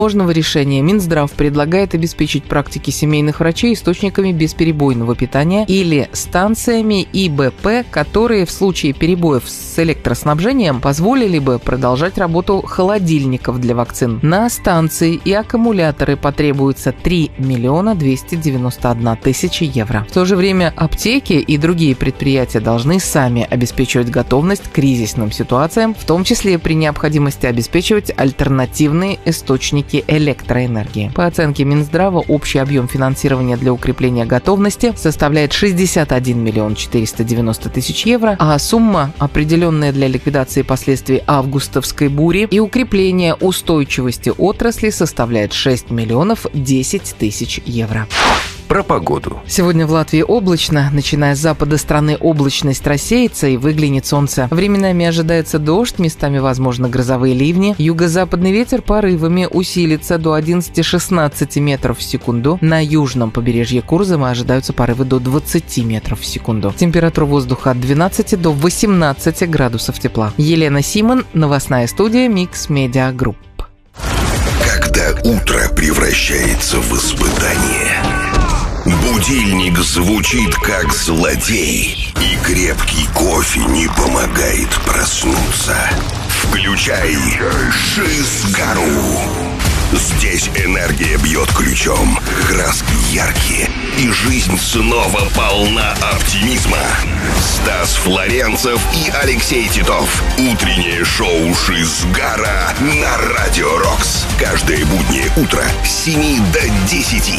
Сложного решения Минздрав предлагает обеспечить практики семейных врачей источниками бесперебойного питания или станциями ИБП, которые в случае перебоев с электроснабжением позволили бы продолжать работу холодильников для вакцин. На станции и аккумуляторы потребуется 3 миллиона 291 тысяча евро. В то же время аптеки и другие предприятия должны сами обеспечивать готовность к кризисным ситуациям, в том числе при необходимости обеспечивать альтернативные источники электроэнергии. По оценке Минздрава, общий объем финансирования для укрепления готовности составляет 61 миллион 490 тысяч евро, а сумма, определенная для ликвидации последствий августовской бури и укрепления устойчивости отрасли, составляет 6 миллионов 10 тысяч евро. Про погоду. Сегодня в Латвии облачно. Начиная с запада страны облачность рассеется и выглянет солнце. Временами ожидается дождь, местами возможны грозовые ливни. Юго-западный ветер порывами усилится до 11-16 метров в секунду. На южном побережье Курзама ожидаются порывы до 20 метров в секунду. Температура воздуха от 12 до 18 градусов тепла. Елена Симон, новостная студия Mix Media Group. Когда утро превращается в испытание, будильник звучит как злодей, и крепкий кофе не помогает проснуться. Включай Шизгару. Здесь энергия бьет ключом, краски яркие, и жизнь снова полна оптимизма. Стас Флоренцев и Алексей Титов. Утреннее шоу Шизгара на Радио Рокс. Каждое буднее утро с 7 до 10.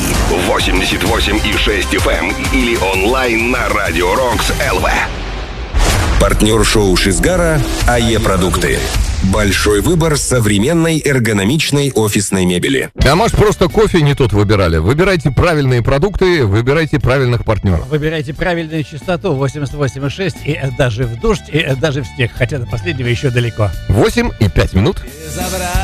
88,6 FM или онлайн на Радио Рокс ЛВ. Партнер шоу Шизгара АЕ Продукты. Большой выбор современной эргономичной офисной мебели. А может, просто кофе не тот выбирали? Выбирайте правильные продукты, выбирайте правильных партнеров. Выбирайте правильную частоту 88,6 и даже в дождь, и даже в снег. Хотя до последнего еще далеко. 8 и 5 минут.